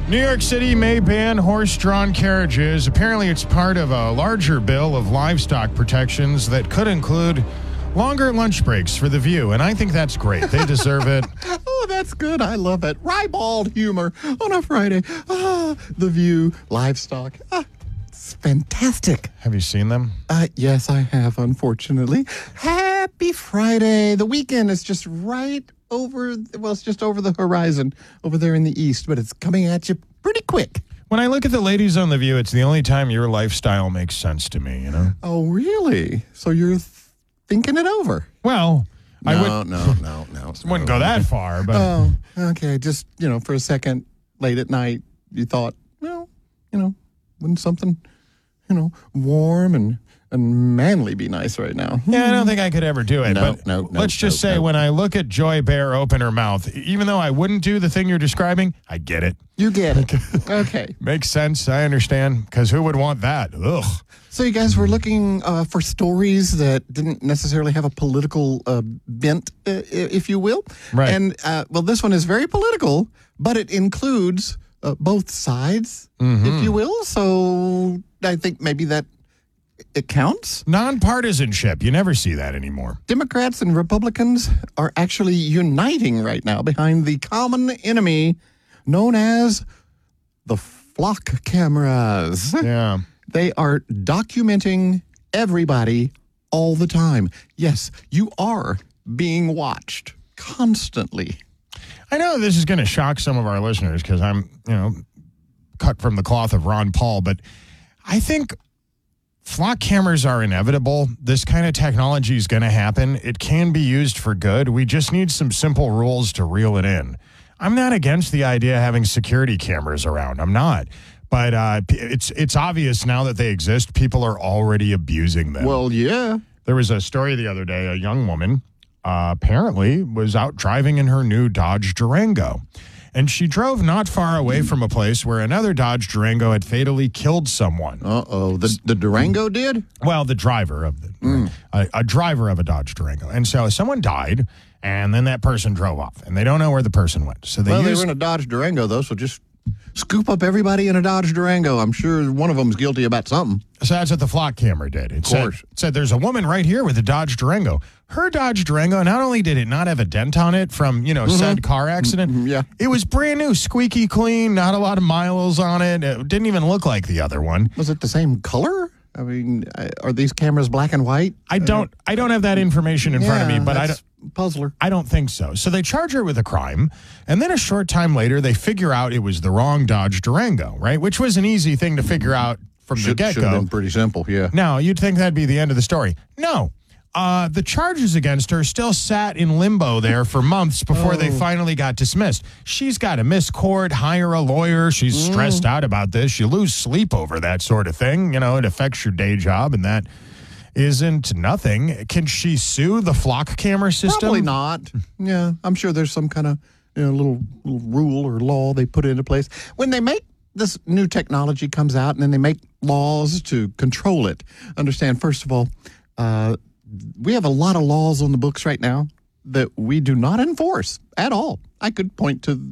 New York City may ban horse-drawn carriages. Apparently, it's part of a larger bill of livestock protections that could include longer lunch breaks for the View, and I think that's great. They deserve it. Oh, that's good. I love it. Ribald humor on a Friday. The View, livestock. It's fantastic. Have you seen them? Yes, I have, unfortunately. Happy Friday. The weekend is just right over, well, it's just over the horizon over there in the east, but it's coming at you pretty quick. When I look at the ladies on The View, it's the only time your lifestyle makes sense to me, you know? Oh, really? So you're thinking it over? Well, I wouldn't go that far, but... Oh, okay. Just, for a second, late at night, you thought, well, wouldn't something, warm and manly be nice right now? Yeah, I don't think I could ever do it. No. Let's just say when I look at Joy Behar open her mouth, even though I wouldn't do the thing you're describing, I get it. You get it. Okay. Makes sense. I understand. Because who would want that? Ugh. So you guys were looking for stories that didn't necessarily have a political bent, if you will. Right. And, this one is very political, but it includes both sides, if you will. So I think maybe that it counts. Nonpartisanship. You never see that anymore. Democrats and Republicans are actually uniting right now behind the common enemy known as the flock cameras. Yeah. They are documenting everybody all the time. Yes, you are being watched constantly. I know this is going to shock some of our listeners because I'm, cut from the cloth of Ron Paul, but I think flock cameras are inevitable. This kind of technology is going to happen. It can be used for good. We just need some simple rules to reel it in. I'm not against the idea of having security cameras around. I'm not. But it's obvious now that they exist. People are already abusing them. Well, yeah. There was a story the other day. A young woman apparently was out driving in her new Dodge Durango. And she drove not far away from a place where another Dodge Durango had fatally killed someone. Uh-oh. The Durango did? Well, the driver of a driver of a Dodge Durango. And so someone died, and then that person drove off. And they don't know where the person went. So they were in a Dodge Durango, though, so just scoop up everybody in a Dodge Durango. I'm sure one of them's guilty about something. So that's what the flock camera did. It said there's a woman right here with a Dodge Durango. Her Dodge Durango, not only did it not have a dent on it from, said car accident, it was brand new, squeaky clean, not a lot of miles on it. It didn't even look like the other one. Was it the same color? I mean, are these cameras black and white? I don't have that information in front of me, but puzzler. I don't think so. So they charge her with a crime, and then a short time later, they figure out it was the wrong Dodge Durango, right? Which was an easy thing to figure out from the get-go. Should have been pretty simple, yeah. Now, you'd think that'd be the end of the story. No. The charges against her still sat in limbo there for months before they finally got dismissed. She's got to miss court, hire a lawyer. She's stressed out about this. You lose sleep over that sort of thing. It affects your day job, and that isn't nothing. Can she sue the flock camera system? Probably not. Yeah, I'm sure there's some kind of little rule or law they put into place. When they make this new technology comes out and then they make laws to control it, understand, first of all, we have a lot of laws on the books right now that we do not enforce at all. I could point to